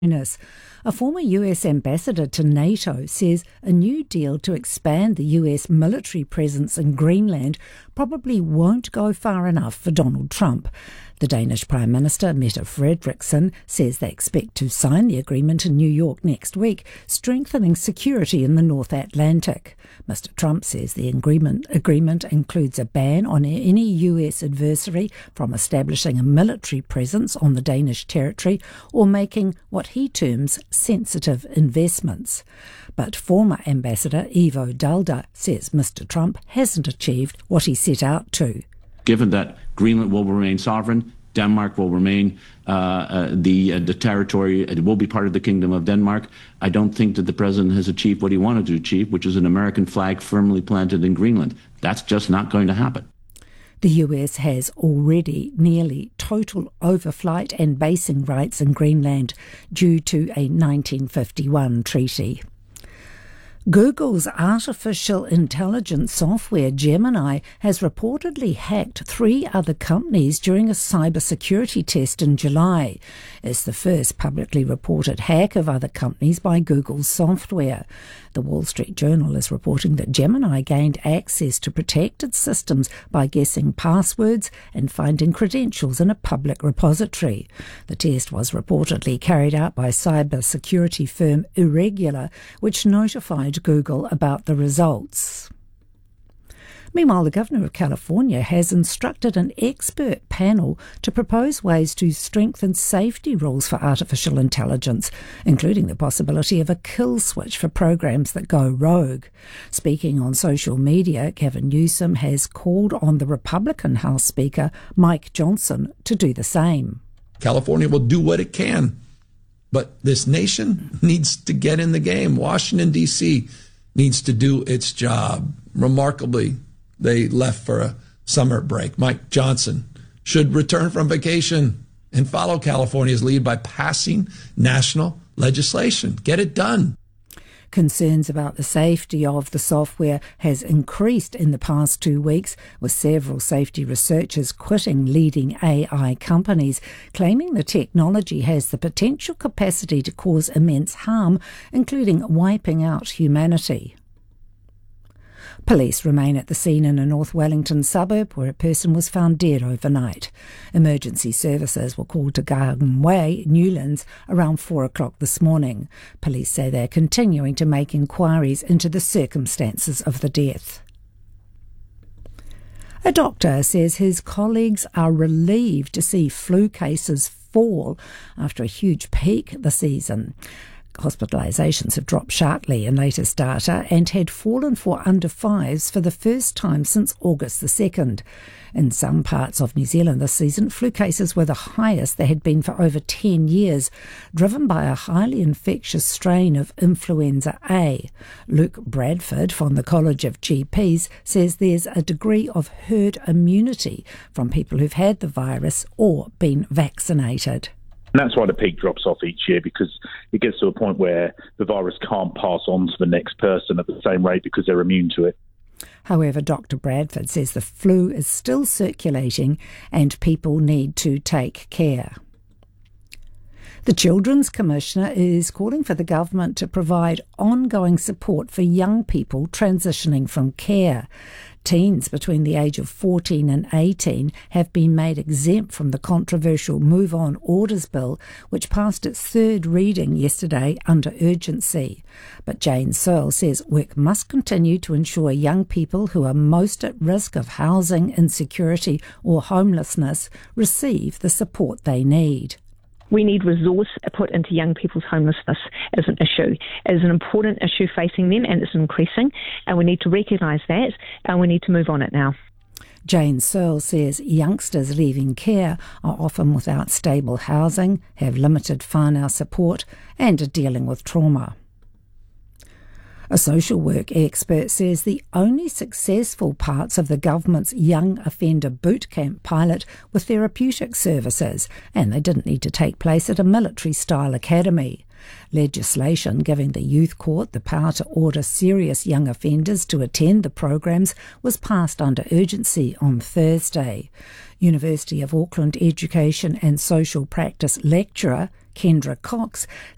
A former US ambassador to NATO says a new deal to expand the US military presence in Greenland probably won't go far enough for Donald Trump. The Danish Prime Minister, Mette Frederiksen, says they expect to sign the agreement in New York next week, strengthening security in the North Atlantic. Mr. Trump says the agreement includes a ban on any US adversary from establishing a military presence on the Danish territory or making what he terms sensitive investments. But former Ambassador Ivo Dalda says Mr. Trump hasn't achieved what he set out to. Given that Greenland will remain sovereign, Denmark will remain the territory, it will be part of the Kingdom of Denmark, I don't think that the president has achieved what he wanted to achieve, which is an American flag firmly planted in Greenland. That's just not going to happen. The US has already nearly total overflight and basing rights in Greenland due to a 1951 treaty. Google's artificial intelligence software Gemini has reportedly hacked 3 other companies during a cybersecurity test in July. It's the first publicly reported hack of other companies by Google's software. The Wall Street Journal is reporting that Gemini gained access to protected systems by guessing passwords and finding credentials in a public repository. The test was reportedly carried out by cybersecurity firm Irregular, which notified Google about the results. Meanwhile, the Governor of California has instructed an expert panel to propose ways to strengthen safety rules for artificial intelligence, including the possibility of a kill switch for programs that go rogue. Speaking on social media, Gavin Newsom has called on the Republican House Speaker, Mike Johnson, to do the same. California will do what it can, but this nation needs to get in the game. Washington, D.C. needs to do its job. Remarkably, they left for a summer break. Mike Johnson should return from vacation and follow California's lead by passing national legislation. Get it done. Concerns about the safety of the software has increased in the past 2 weeks, with several safety researchers quitting leading AI companies, claiming the technology has the potential capacity to cause immense harm, including wiping out humanity. Police remain at the scene in a North Wellington suburb where a person was found dead overnight. Emergency services were called to Garden Way, Newlands, around 4 o'clock this morning. Police say they're continuing to make inquiries into the circumstances of the death. A doctor says his colleagues are relieved to see flu cases fall after a huge peak this season. Hospitalisations have dropped sharply in latest data and had fallen for under 5s for the first time since August the 2nd. In some parts of New Zealand this season, flu cases were the highest they had been for over 10 years, driven by a highly infectious strain of influenza A. Luke Bradford from the College of GPs says there's a degree of herd immunity from people who've had the virus or been vaccinated. And that's why the peak drops off each year, because it gets to a point where the virus can't pass on to the next person at the same rate because they're immune to it. However, Dr. Bradford says the flu is still circulating and people need to take care. The Children's Commissioner is calling for the government to provide ongoing support for young people transitioning from care. Teens between the age of 14 and 18 have been made exempt from the controversial Move On Orders Bill, which passed its 3rd reading yesterday under urgency. But Jane Searle says work must continue to ensure young people who are most at risk of housing insecurity or homelessness receive the support they need. We need resource put into young people's homelessness as an issue, as an important issue facing them, and it's increasing, and we need to recognise that, and we need to move on it now. Jane Searle says youngsters leaving care are often without stable housing, have limited whānau support, and are dealing with trauma. A social work expert says the only successful parts of the government's young offender boot camp pilot were therapeutic services, and they didn't need to take place at a military-style academy. Legislation giving the Youth Court the power to order serious young offenders to attend the programs was passed under urgency on Thursday. University of Auckland Education and Social Practice lecturer Kendra Cox